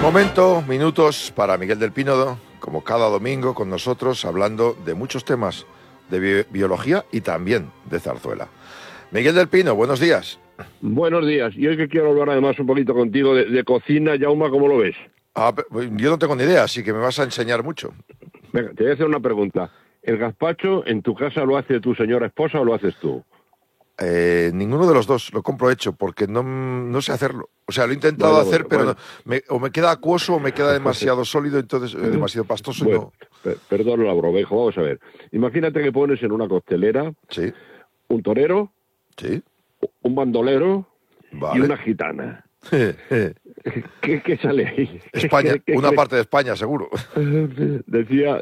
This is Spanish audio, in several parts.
Momento, minutos para Miguel del Pino, como cada domingo con nosotros, hablando de muchos temas de biología y también de zarzuela. Miguel del Pino, buenos días. Buenos días. Y hoy que quiero hablar además un poquito contigo de cocina, Jaume, ¿cómo lo ves? Yo no tengo ni idea, así que me vas a enseñar mucho. Venga, te voy a hacer una pregunta. ¿El gazpacho en tu casa lo hace tu señora esposa o lo haces tú? Ninguno de los dos, lo compro hecho, porque no sé hacerlo. O sea, lo he intentado hacer, pero o me queda acuoso o me queda demasiado sólido, entonces demasiado pastoso. Bueno, y no... Perdón la broma, hijo, vamos a ver. Imagínate que pones en una costelera sí, un torero, sí, un bandolero, vale, y una gitana. ¿Qué sale ahí? España, una parte de España, seguro. Decía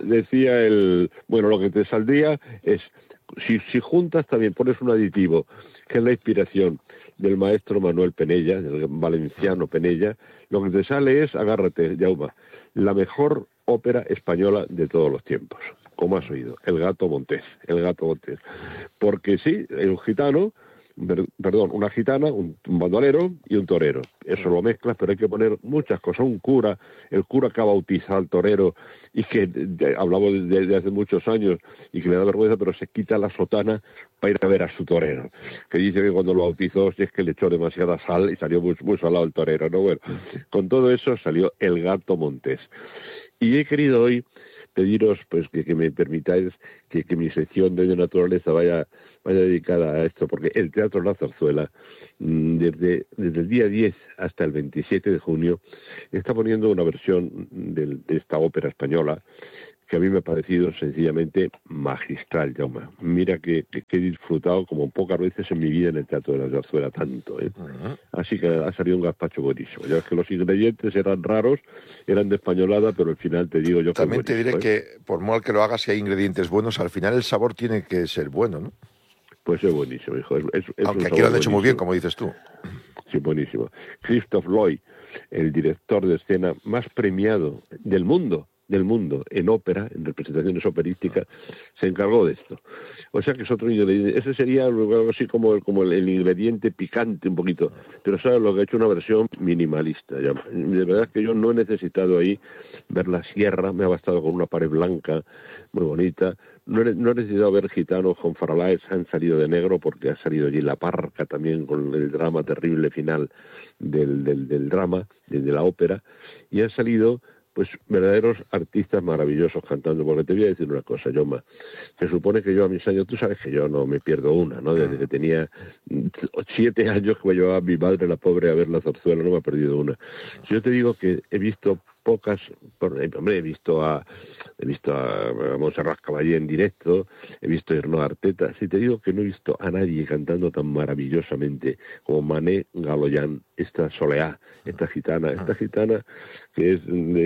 lo que te saldría es, si juntas también pones un aditivo, que es la inspiración del maestro Manuel Penella, del valenciano Penella, lo que te sale es, agárrate, Jaume, la mejor ópera española de todos los tiempos, como has oído, El Gato Montés. Porque sí, un gitano, una gitana, un bandolero y un torero. Eso lo mezclas, pero hay que poner muchas cosas. Un cura, el cura que ha bautizado al torero y que hablamos de hace muchos años y que le da vergüenza, pero se quita la sotana para ir a ver a su torero. Que dice que cuando lo bautizó, si es que le echó demasiada sal y salió muy, muy salado el torero, ¿no? Bueno, con todo eso salió El Gato Montés. Y he querido hoy pediros pues que me permitáis que mi sección de naturaleza vaya dedicada a esto, porque el Teatro La Zarzuela, desde el día 10 hasta el 27 de junio, está poniendo una versión de esta ópera española que a mí me ha parecido sencillamente magistral, Jaume. Mira que he disfrutado como pocas veces en mi vida en el Teatro de la Zarzuela, tanto, ¿eh? Uh-huh. Así que ha salido un gazpacho buenísimo. Ya es que los ingredientes eran raros, eran de españolada, pero al final te digo yo que también te diré que, por mal que lo hagas, si hay ingredientes buenos, al final el sabor tiene que ser bueno, ¿no? Pues es buenísimo, hijo. Aunque aquí lo han hecho muy bien, como dices tú. Sí, buenísimo. Christoph Loy, el director de escena más premiado del mundo en ópera, en representaciones operísticas, se encargó de esto. O sea que es otro ingrediente. Ese sería algo así como el ingrediente picante un poquito. Pero sabes lo que ha hecho, una versión minimalista. Ya. De verdad que yo no he necesitado ahí ver la sierra, me ha bastado con una pared blanca muy bonita. No he necesitado ver gitanos con faralaes, han salido de negro porque ha salido allí La Parca también con el drama terrible final del drama, de la ópera, y han salido pues verdaderos artistas maravillosos cantando, porque te voy a decir una cosa, Jaume, se supone que yo a mis años, tú sabes que yo no me pierdo una, ¿no? Desde que tenía 7 años que me llevaba mi madre, la pobre, a ver la zarzuela, no me ha perdido una. Si yo te digo que he visto pocas, hombre, he visto a Montserrat Caballé en directo, he visto a Hernó Arteta, si te digo que no he visto a nadie cantando tan maravillosamente como Mané Galoyan, esta Soleá, esta gitana que es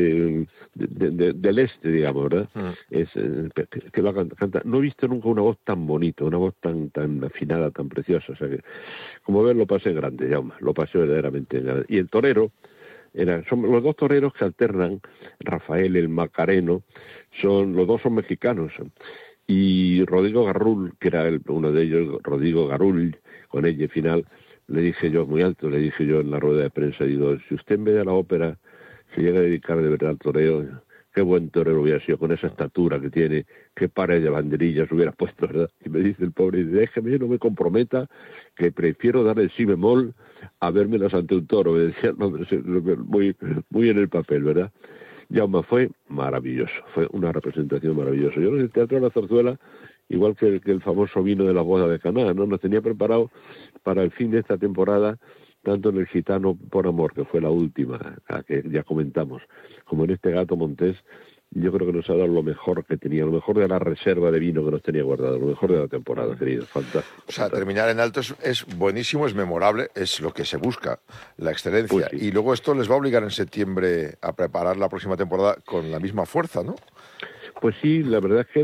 del este, digamos, ¿verdad? Es que lo canta. No he visto nunca una voz tan bonita, una voz tan afinada, tan preciosa. O sea que, como ves, lo pasé grande, Jaume, lo pasé verdaderamente grande. Y el torero, son los dos toreros que alternan, Rafael, el Macareno, los dos son mexicanos. Y Rodrigo Garrul, que era uno de ellos, Rodrigo Garrul, con ella final, le dije yo, muy alto, le dije yo en la rueda de prensa, digo, si usted en vez de la ópera se llega a dedicar de verdad al toreo, qué buen torero hubiera sido, con esa estatura que tiene, qué pares de banderillas hubiera puesto, ¿verdad? Y me dice el pobre, déjeme, no me comprometa, que prefiero dar el si bemol a vérmelas ante un toro. Me decía, no, muy en el papel, ¿verdad? Jaume, fue maravilloso, fue una representación maravillosa. Yo en el Teatro de la Zarzuela, igual que el famoso vino de la boda de Caná, ¿no? Nos tenía preparado para el fin de esta temporada, tanto en el Gitano por Amor, que fue la última, la que ya comentamos, como en este Gato Montés. Yo creo que nos ha dado lo mejor que tenía, lo mejor de la reserva de vino que nos tenía guardado, lo mejor de la temporada, querido. Fantástico. O sea, terminar en alto es buenísimo, es memorable, es lo que se busca, la excelencia. Pues sí. Y luego esto les va a obligar en septiembre a preparar la próxima temporada con la misma fuerza, ¿no? Pues sí, la verdad es que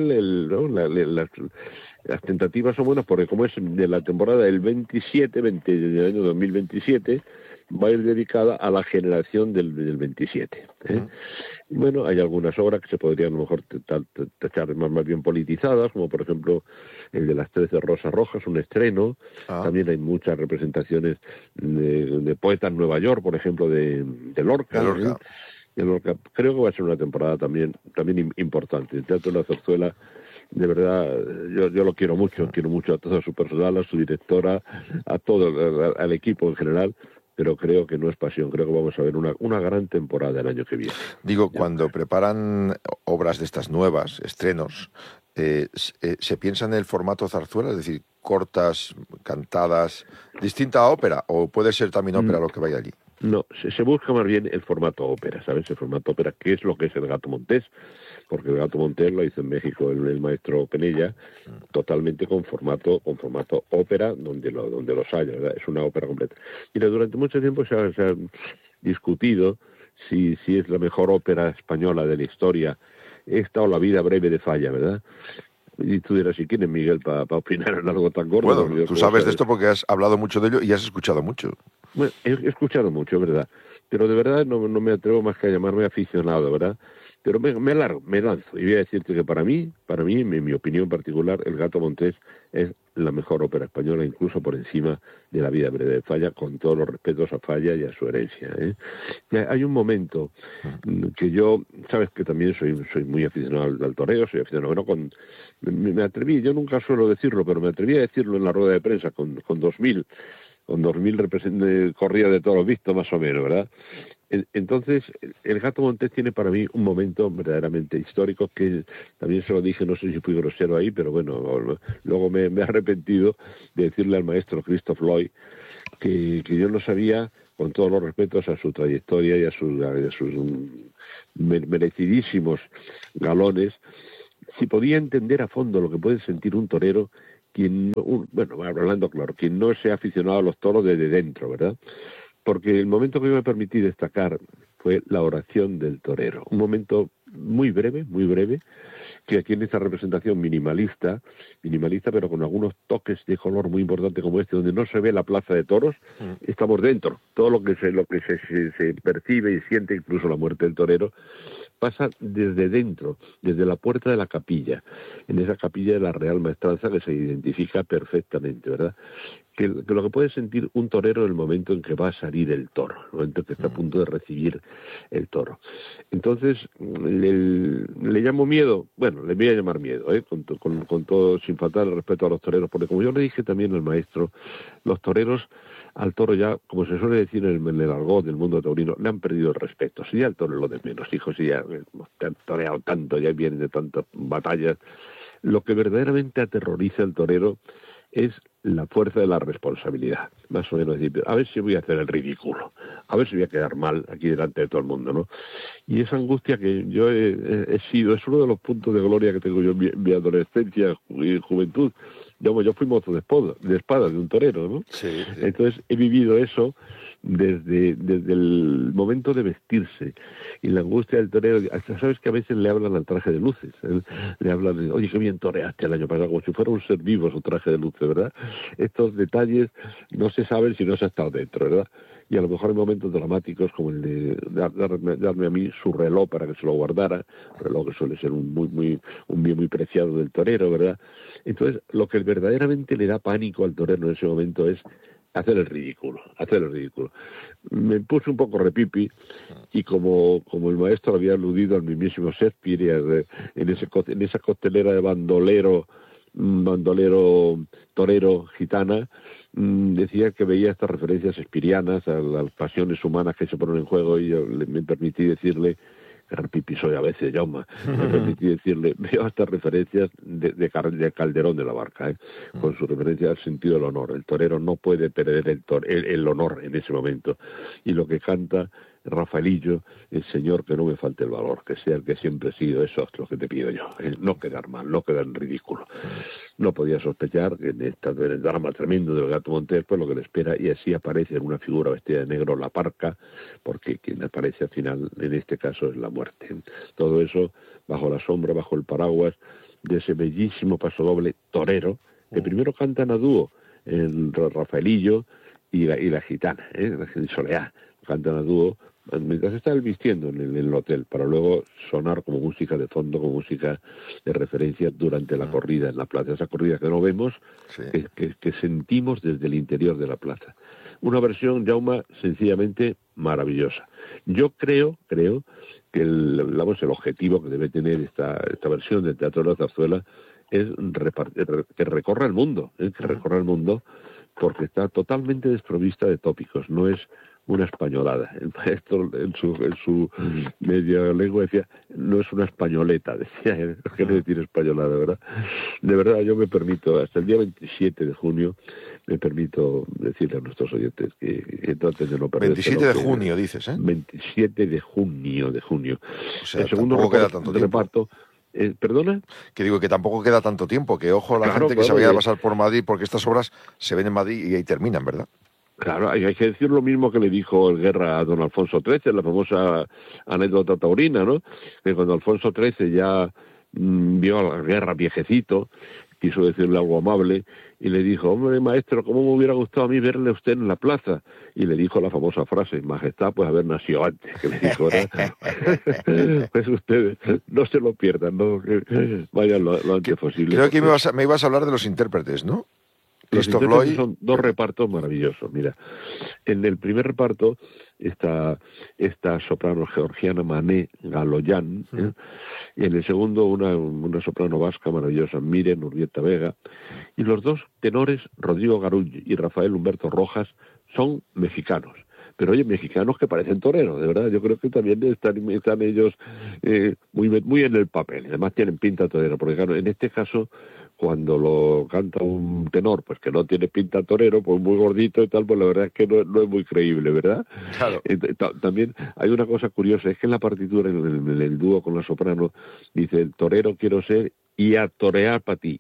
las tentativas son buenas, porque como es de la temporada del 27, del año 2027, va a ir dedicada a la generación del 27. Y bueno, hay algunas obras que se podrían a lo mejor tachar más bien politizadas, como por ejemplo el de las 13 Rosas Rojas, un estreno. También hay muchas representaciones de poetas en Nueva York, por ejemplo, de Lorca. Creo que va a ser una temporada también importante. El Teatro de la Zarzuela, de verdad, yo lo quiero mucho a todo su personal, a su directora, a todo, al equipo en general, pero creo que no es pasión, creo que vamos a ver una gran temporada el año que viene. Digo, cuando preparan obras de estas nuevas, estrenos, ¿se piensa en el formato zarzuela? Es decir, cortas, cantadas, distinta a ópera, o puede ser también ópera lo que vaya allí. No, se busca más bien el formato ópera, ¿sabes? El formato ópera, que es lo que es el Gato Montés, porque el Gato Montés lo hizo en México el maestro Penella, totalmente con formato ópera, donde los haya, ¿verdad? Es una ópera completa. Mira, durante mucho tiempo se ha discutido si es la mejor ópera española de la historia, esta o La vida breve de Falla, ¿verdad? Y tú dirás, ¿y quién es Miguel para opinar en algo tan gordo? Bueno, tú sabes de esto porque has hablado mucho de ello y has escuchado mucho. Bueno, he escuchado mucho, ¿verdad? Pero de verdad no me atrevo más que a llamarme aficionado, ¿verdad? Pero me lanzo y voy a decirte que para mí, en mi opinión particular, El Gato Montés es la mejor ópera española, incluso por encima de La vida breve de Falla, con todos los respetos a Falla y a su herencia, ¿eh? Hay un momento que yo, sabes que también soy muy aficionado al toreo, soy aficionado, bueno, me atreví, yo nunca suelo decirlo, pero me atreví a decirlo en la rueda de prensa con 2.000 corridas de toros vistos, más o menos, ¿verdad? Entonces, el Gato Montés tiene para mí un momento verdaderamente histórico, que también se lo dije, no sé si fui grosero ahí, pero bueno, luego me he arrepentido de decirle al maestro Christoph Lloyd que yo no sabía, con todos los respetos a su trayectoria y a sus merecidísimos galones, si podía entender a fondo lo que puede sentir un torero, hablando claro, quien no sea aficionado a los toros desde dentro, ¿verdad? Porque el momento que yo me permití destacar fue la oración del torero. Un momento muy breve, que aquí en esta representación minimalista, pero con algunos toques de color muy importantes como este, donde no se ve la plaza de toros, estamos dentro. Todo lo que se percibe y siente, incluso la muerte del torero, pasa desde dentro, desde la puerta de la capilla, en esa capilla de la Real Maestranza que se identifica perfectamente, ¿verdad? Que lo que puede sentir un torero en el momento en que va a salir el toro, el momento en que está a punto de recibir el toro. Entonces, le llamo miedo, bueno, le voy a llamar miedo, con todo, sin faltar el respeto a los toreros, porque como yo le dije también al maestro, los toreros al toro ya, como se suele decir en el argot del mundo taurino, le han perdido el respeto. Si ya el toro es lo de menos, hijos, si ya te han toreado tanto, ya vienen de tantas batallas. Lo que verdaderamente aterroriza al torero es la fuerza de la responsabilidad, más o menos decir, a ver si voy a hacer el ridículo, a ver si voy a quedar mal aquí delante de todo el mundo, ¿no? Y esa angustia que yo he sido, es uno de los puntos de gloria que tengo yo en mi adolescencia y juventud. Yo fui mozo de espada de un torero, ¿no? Sí. Entonces he vivido eso desde el momento de vestirse y la angustia del torero. Hasta sabes que a veces le hablan al traje de luces, le hablan de, oye, qué bien toreaste el año pasado, como si fuera un ser vivo su traje de luces, ¿verdad? Estos detalles no se saben si no se ha estado dentro, ¿verdad? Y a lo mejor hay momentos dramáticos como el de darme a mí su reloj para que se lo guardara, reloj que suele ser un bien muy preciado del torero, ¿verdad? Entonces, lo que verdaderamente le da pánico al torero en ese momento es hacer el ridículo. Me puse un poco repipi y como el maestro había aludido al mismísimo Shakespeare en esa costelera de bandolero torero gitana, decía que veía estas referencias shakespearianas a las pasiones humanas que se ponen en juego, y yo me permití decirle, pipi soy a veces, Jaume, me permití decirle, veo estas referencias de Calderón de la Barca, con su referencia al sentido del honor. El torero no puede perder el honor en ese momento, y lo que canta Rafaelillo, el Señor, que no me falte el valor, que sea el que siempre he sido, eso es lo que te pido yo, no quedar mal, no quedar en ridículo. No podía sospechar que en el drama tremendo del Gato Montés, pues lo que le espera, y así aparece en una figura vestida de negro, la parca, porque quien aparece al final, en este caso, es la muerte. Todo eso bajo la sombra, bajo el paraguas de ese bellísimo pasodoble torero, que primero cantan a dúo, el Rafaelillo y la gitana, la Soleá, cantan a dúo, mientras está él vistiendo en el hotel, para luego sonar como música de fondo, como música de referencia durante la corrida en la plaza, esa corrida que no vemos, sí, que sentimos desde el interior de la plaza. una versión, Jaume, sencillamente maravillosa. Yo creo que el objetivo que debe tener esta versión del Teatro de la Zarzuela es que recorra el mundo, porque está totalmente desprovista de tópicos, no es una españolada. El maestro en su media lengua decía, no es una españoleta, decía, no quiere decir españolada, ¿verdad? De verdad, yo me permito, hasta el día 27 de junio, me permito decirle a nuestros oyentes que traten de no perder. 27 de junio, dices, ¿eh? 27 de junio. O sea, el segundo tampoco queda tanto reparto, ¿perdona? Que digo que tampoco queda tanto tiempo, que ojo a la gente que se vaya a pasar por Madrid, porque estas obras se ven en Madrid y ahí terminan, ¿verdad? Claro, hay que decir lo mismo que le dijo el Guerra a don Alfonso XIII, la famosa anécdota taurina, ¿no? Que cuando Alfonso XIII ya vio a la Guerra viejecito, quiso decirle algo amable y le dijo, hombre, maestro, ¿cómo me hubiera gustado a mí verle a usted en la plaza? Y le dijo la famosa frase, majestad, pues haber nacido antes, que le dijo, ¿verdad? Pues ustedes no se lo pierdan, ¿no? Vayan lo antes posible. Creo que me ibas a hablar de los intérpretes, ¿no? Los intérpretes son dos repartos maravillosos. Mira, en el primer reparto está esta soprano georgiana Mané Galoyan, y en el segundo una soprano vasca maravillosa, Miren Urbieta Vega, y los dos tenores, Rodrigo Garull y Rafael Humberto Rojas, son mexicanos. Pero oye, mexicanos que parecen toreros, de verdad. Yo creo que también están ellos muy en el papel. Además tienen pinta torero, porque claro, en este caso, cuando lo canta un tenor, pues que no tiene pinta torero, pues muy gordito y tal, pues la verdad es que no es muy creíble, ¿verdad? Claro. También hay una cosa curiosa, es que en la partitura, en el dúo con la soprano, dice, el torero quiero ser y a torear para ti,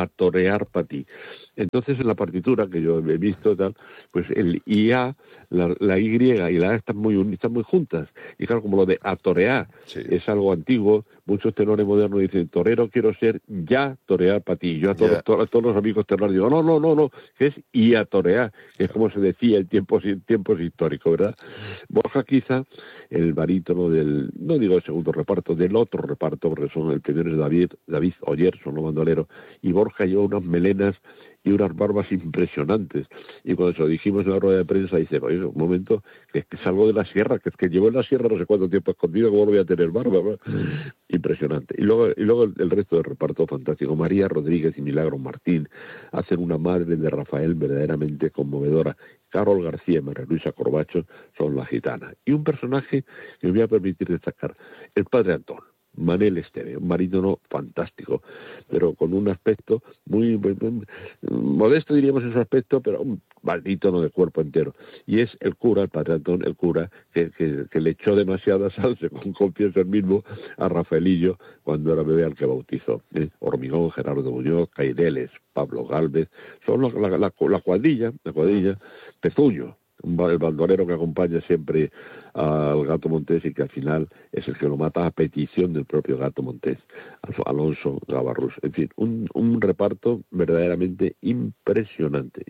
Entonces en la partitura que yo he visto tal, pues el IA, la Y y la A están muy juntas. Y claro, como lo de a torear es algo antiguo, muchos tenores modernos dicen, torero quiero ser, ya torear para ti. Yo a todos los amigos tenores digo, no, que es y a torear, que es como se decía en tiempos históricos, ¿verdad? Borja quizá, el barítono no digo el segundo reparto, del otro reparto, porque el primero es David Oyer, son los bandoleros, y Borja lleva unas melenas y unas barbas impresionantes. Y cuando se lo dijimos en la rueda de prensa, dice, oye, un momento, que es que salgo de la sierra, que es que llevo en la sierra no sé cuánto tiempo escondido, ¿cómo no voy a tener barba? Impresionante. Y luego el resto del reparto fantástico. María Rodríguez y Milagro Martín hacen una madre de Rafael verdaderamente conmovedora. Carol García y María Luisa Corbacho son la gitana. Y un personaje que me voy a permitir destacar, el padre Antón. Manel Esteve, un barítono fantástico, pero con un aspecto muy modesto, diríamos en su aspecto, pero un barítono de cuerpo entero. Y es el cura, el padre Antón, el cura, que le echó demasiada sal, según confiesa el mismo, a Rafaelillo cuando era bebé al que bautizó. Hormigón, Gerardo Muñoz, Caireles, Pablo Gálvez, son la cuadrilla, Pezuño, el bandolero que acompaña siempre al Gato Montés y que al final es el que lo mata a petición del propio Gato Montés, Alonso Gavarrús. En fin, un reparto verdaderamente impresionante.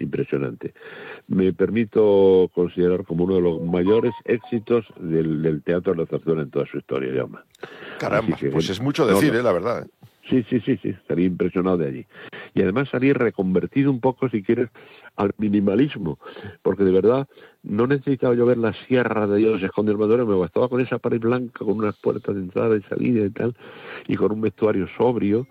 Me permito considerar como uno de los mayores éxitos del Teatro de la Zarzuela en toda su historia, Jaume. Caramba, pues es mucho decir, la verdad. Sí, salí impresionado de allí. Y además salí reconvertido un poco, si quieres, al minimalismo, porque de verdad no necesitaba yo ver la sierra de Dios esconde el madero, me bastaba con esa pared blanca, con unas puertas de entrada y salida y tal, y con un vestuario sobrio,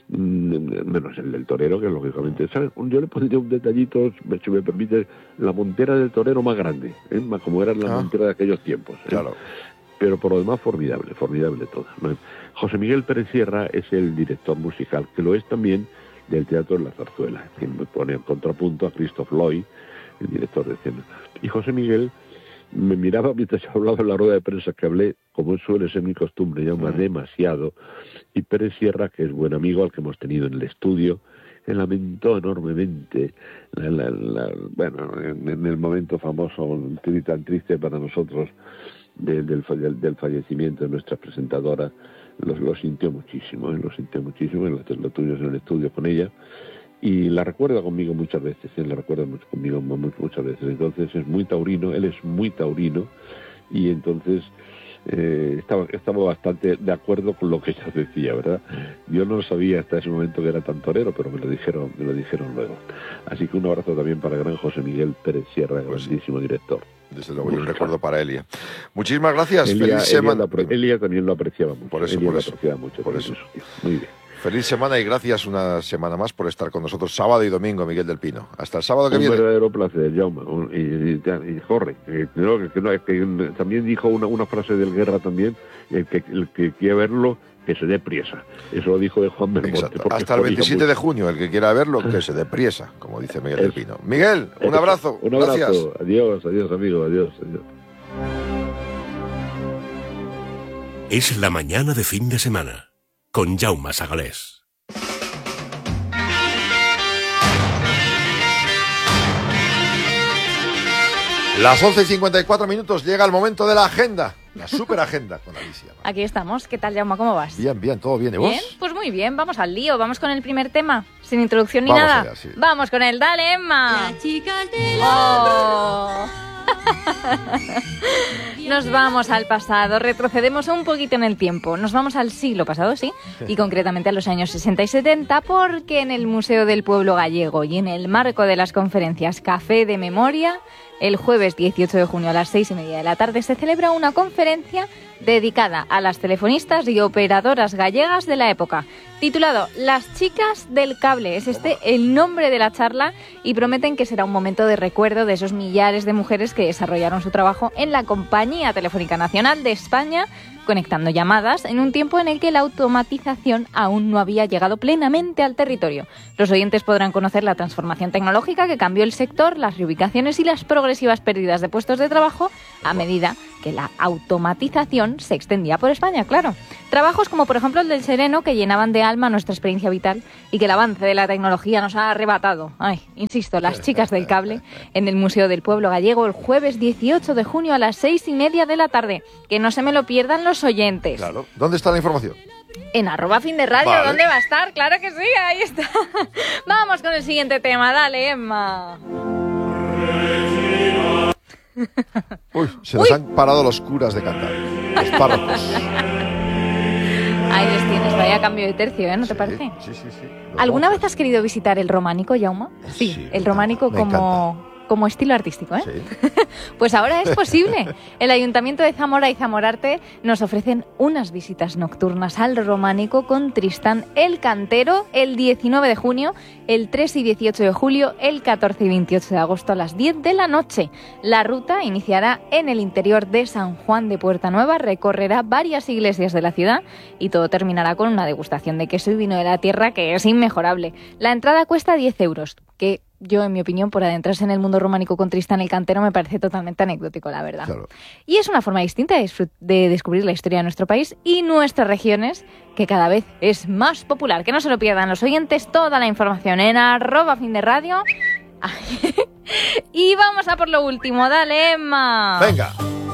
menos el del torero, que lógicamente, ¿sabes? Yo le pondría un detallito, si me permite, la montera del torero más grande, como era la montera de aquellos tiempos. Claro. Pero por lo demás formidable todo, ¿no? José Miguel Pérez Sierra es el director musical, que lo es también del Teatro de la Zarzuela, que me pone en contrapunto a Christoph Lloyd, el director de escena. Y José Miguel me miraba mientras yo hablaba en la rueda de prensa, que hablé, como suele ser mi costumbre, demasiado, y Pérez Sierra, que es buen amigo al que hemos tenido en el estudio, lamentó enormemente, bueno, en el momento famoso, tan triste para nosotros, del fallecimiento de nuestra presentadora, lo sintió muchísimo, lo tuvimos en el estudio con ella, y la recuerda conmigo muchas veces, muchas veces. Entonces es muy taurino, él es muy taurino, y entonces estaba bastante de acuerdo con lo que ella decía, ¿verdad? Yo no sabía hasta ese momento que era tan torero, pero me lo dijeron luego. Así que un abrazo también para el gran José Miguel Pérez Sierra, grandísimo director. Desde luego, y un recuerdo para Elia. Muchísimas gracias. Elia, Feliz semana. Elia también lo apreciaba mucho. Por eso. Muy bien. Feliz semana y gracias una semana más por estar con nosotros sábado y domingo, Miguel del Pino. Hasta el sábado que viene. Un verdadero placer, Jaume. Y Jorge, que también dijo una frase del Guerra también, el que quiera verlo, que se dé priesa. Eso lo dijo de Juan Belmonte. Hasta el 27 de junio, el que quiera verlo, que se dé priesa, como dice Miguel del Pino. Miguel, un abrazo. Un abrazo. Gracias. Adiós, amigo. Adiós. Es la mañana de fin de semana, con Jaume Sagalés. Las 11:54 llega el momento de la agenda, la superagenda con Alicia. Aquí estamos. ¿Qué tal, Jaume? ¿Cómo vas? Bien, todo bien. ¿Y vos? Bien, pues muy bien. Vamos al lío. Vamos con el primer tema. Sin introducción ni Vamos nada. allá, sí. Vamos con el Dale, Emma. Las chicas de la... Nos vamos al pasado, retrocedemos un poquito en el tiempo. Nos vamos al siglo pasado, sí, y concretamente a los años 60 y 70, porque en el Museo del Pueblo Gallego y en el marco de las conferencias Café de Memoria, el jueves 18 de junio a las 6:30 de la tarde se celebra una conferencia dedicada a las telefonistas y operadoras gallegas de la época, titulado Las chicas del cable. Es el nombre de la charla y prometen que será un momento de recuerdo de esos millares de mujeres que desarrollaron su trabajo en la Compañía Telefónica Nacional de España, conectando llamadas en un tiempo en el que la automatización aún no había llegado plenamente al territorio. Los oyentes podrán conocer la transformación tecnológica que cambió el sector, las reubicaciones y las progresivas pérdidas de puestos de trabajo a medida que la automatización se extendía por España, claro. Trabajos como por ejemplo el del sereno, que llenaban de alma nuestra experiencia vital y que el avance de la tecnología nos ha arrebatado. Insisto, las chicas del cable en el Museo del Pueblo Gallego el jueves 18 de junio a las 6:30 de la tarde. Que no se me lo pierdan los oyentes. Claro. ¿Dónde está la información? En @finderradio, Vale. ¿Dónde va a estar? Claro que sí, ahí está. Vamos con el siguiente tema, dale, Emma. Uy, se nos han parado los curas de cantar. Los párrocos. Ahí les tienes, vaya cambio de tercio, ¿no te parece? Sí. ¿Alguna vez has querido visitar el Románico, Jaume? Sí, el Románico como estilo artístico, ¿eh? Sí. Pues ahora es posible. El Ayuntamiento de Zamora y Zamorarte nos ofrecen unas visitas nocturnas al Románico con Tristán el Cantero el 19 de junio, el 3 y 18 de julio, el 14 y 28 de agosto a las 10 de la noche. La ruta iniciará en el interior de San Juan de Puerta Nueva, recorrerá varias iglesias de la ciudad y todo terminará con una degustación de queso y vino de la tierra que es inmejorable. La entrada cuesta 10 euros, que yo, en mi opinión, por adentrarse en el mundo románico con Tristán el Cantero me parece totalmente anecdótico, la verdad. Claro. Y es una forma distinta de descubrir la historia de nuestro país y nuestras regiones, que cada vez es más popular. Que no se lo pierdan los oyentes, toda la información en @finderradio. Y vamos a por lo último, dale, Emma. Venga.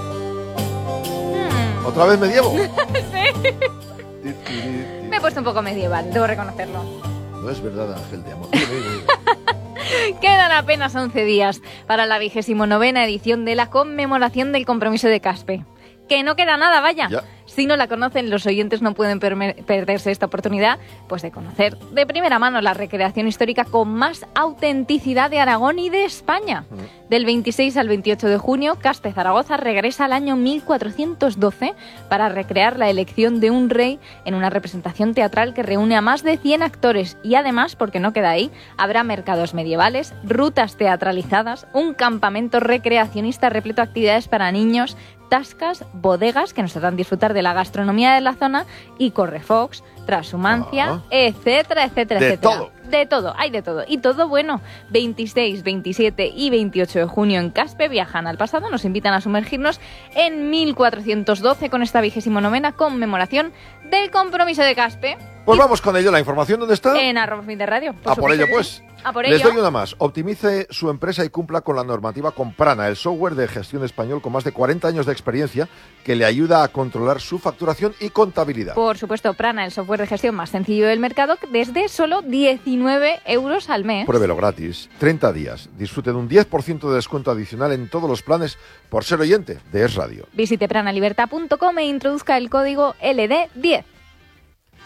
¿Otra vez medievo? Sí. Me he puesto un poco medieval, debo reconocerlo. No es verdad, Ángel de amor. Quedan apenas 11 días para la 29ª edición de la conmemoración del compromiso de Caspe. Que no queda nada, vaya. Ya. Si no la conocen, los oyentes no pueden perderse esta oportunidad pues de conocer de primera mano la recreación histórica con más autenticidad de Aragón y de España. Del 26 al 28 de junio, Caspe Zaragoza regresa al año 1412 para recrear la elección de un rey en una representación teatral que reúne a más de 100 actores y además, porque no queda ahí, habrá mercados medievales, rutas teatralizadas, un campamento recreacionista repleto de actividades para niños, tascas, bodegas que nos harán disfrutar de la gastronomía de la zona y correfocs, transhumancia, etcétera, etcétera, De etcétera. todo. De todo, hay de todo. Y todo bueno. 26, 27 y 28 de junio en Caspe viajan al pasado, nos invitan a sumergirnos en 1412 con esta 29ª conmemoración del compromiso de Caspe. Pues vamos con ello. ¿La información dónde está? En @finderradio. A por ello, pues. A por Les ello. doy una más. Optimice su empresa y cumpla con la normativa con Prana, el software de gestión español con más de 40 años de experiencia que le ayuda a controlar su facturación y contabilidad. Por supuesto, Prana, el software de gestión más sencillo del mercado, desde solo 19 euros al mes. Pruébelo gratis. 30 días. Disfrute de un 10% de descuento adicional en todos los planes por ser oyente de Es Radio. Visite pranalibertad.com e introduzca el código LD10.